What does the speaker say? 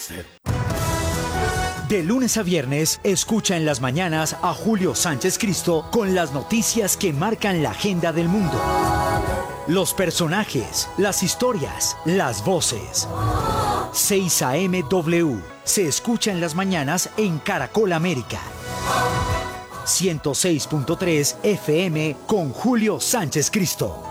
usted. De lunes a viernes, escucha en las mañanas a Julio Sánchez Cristo con las noticias que marcan la agenda del mundo. Los personajes, las historias, las voces. 6 AM W. Se escucha en las mañanas en Caracol América. 106.3 FM con Julio Sánchez Cristo.